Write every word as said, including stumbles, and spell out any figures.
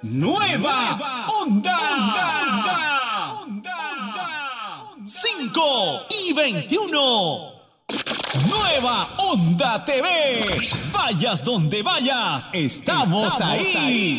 Nueva Onda. Onda. Onda. cinco y veintiuno. Nueva Onda T V. Vayas donde vayas, estamos, estamos ahí. ahí.